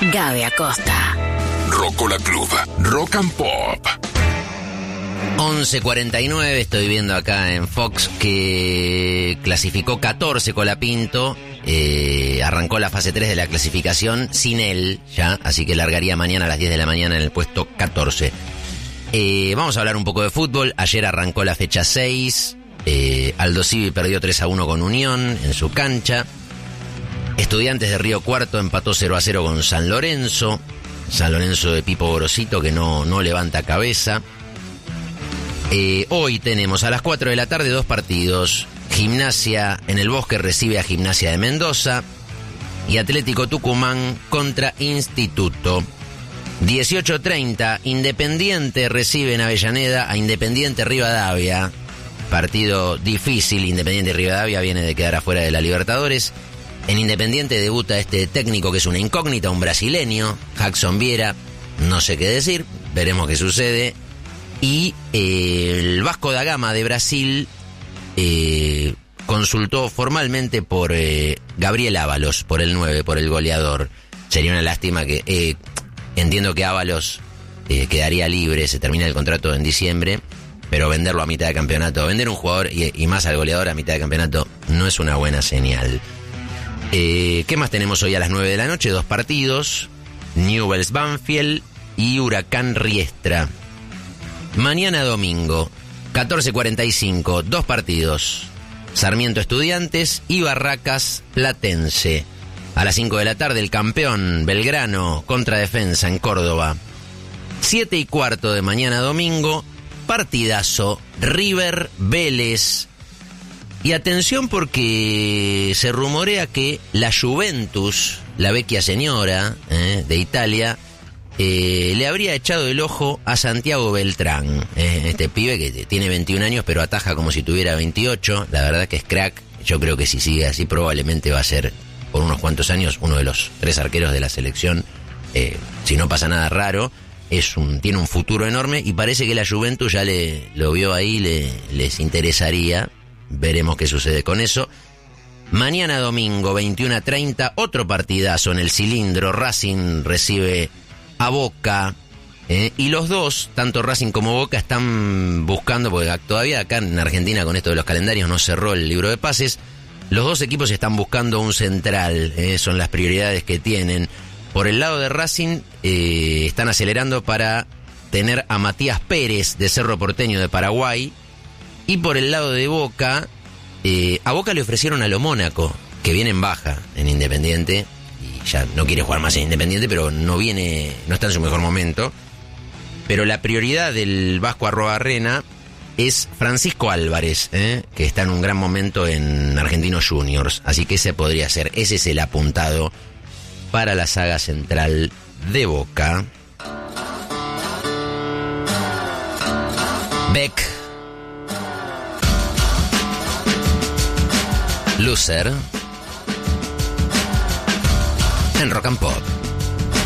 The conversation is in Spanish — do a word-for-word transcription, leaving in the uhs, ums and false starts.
Gabe Acosta. Rocola Club, Rock and Pop. once cuarenta y nueve, estoy viendo acá en Fox que clasificó catorce Colapinto, eh, arrancó la fase tres de la clasificación sin él ya, así que largaría mañana a las diez de la mañana en el puesto catorce. Eh, vamos a hablar un poco de fútbol. Ayer arrancó la fecha seis, eh, Aldo Civi perdió tres a uno con Unión en su cancha. Estudiantes de Río Cuarto empató cero a cero con San Lorenzo. San Lorenzo de Pipo Gorosito que no, no levanta cabeza. Eh, hoy tenemos a las cuatro de la tarde dos partidos. Gimnasia en el Bosque recibe a Gimnasia de Mendoza y Atlético Tucumán contra Instituto. dieciocho treinta, Independiente recibe en Avellaneda a Independiente Rivadavia. Partido difícil, Independiente Rivadavia viene de quedar afuera de la Libertadores. En Independiente debuta este técnico que es una incógnita, un brasileño, Jackson Vieira, no sé qué decir, veremos qué sucede. Y eh, el Vasco da Gama de Brasil eh, consultó formalmente por eh, Gabriel Ábalos, por el nueve, por el goleador. Sería una lástima que... Eh, entiendo que Ábalos eh, quedaría libre, se termina el contrato en diciembre, pero venderlo a mitad de campeonato, vender un jugador y, y más al goleador a mitad de campeonato no es una buena señal. Eh, ¿Qué más tenemos hoy a las nueve de la noche? Dos partidos, Newell's Banfield y Huracán Riestra. Mañana domingo, catorce cuarenta y cinco, dos partidos, Sarmiento Estudiantes y Barracas Platense. A las cinco de la tarde el campeón Belgrano contra Defensa en Córdoba. siete y cuarto de mañana domingo, partidazo River Vélez. Y atención porque se rumorea que la Juventus, la vecchia señora eh, de Italia, eh, le habría echado el ojo a Santiago Beltrán, eh, este pibe que tiene veintiún años pero ataja como si tuviera veintiocho, la verdad que es crack. Yo creo que si sigue así probablemente va a ser por unos cuantos años uno de los tres arqueros de la selección, eh, si no pasa nada raro. Es un, tiene un futuro enorme y parece que la Juventus ya le, lo vio ahí, le, les interesaría. Veremos qué sucede con eso. Mañana domingo, veintiuno a treinta, otro partidazo en el Cilindro. Racing recibe a Boca. Eh, y los dos, tanto Racing como Boca, están buscando, porque todavía acá en Argentina con esto de los calendarios no cerró el libro de pases. Los dos equipos están buscando un central. Eh, son las prioridades que tienen. Por el lado de Racing, eh, están acelerando para tener a Matías Pérez de Cerro Porteño de Paraguay. Y por el lado de Boca, eh, a Boca le ofrecieron a lo Mónaco, que viene en baja en Independiente, y ya no quiere jugar más en Independiente, pero no viene, no está en su mejor momento. Pero la prioridad del Vasco Arrobarrena es Francisco Álvarez, eh, que está en un gran momento en Argentinos Juniors, así que ese podría ser, ese es el apuntado para la saga central de Boca. Beck, Loser, en Rock and Pop.